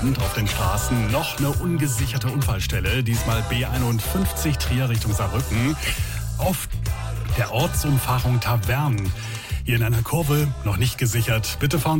Auf den Straßen noch eine ungesicherte Unfallstelle, diesmal B51 Trier Richtung Saarbrücken, auf der Ortsumfahrung Tavern. Hier in einer Kurve, noch nicht gesichert. Bitte fahren Sie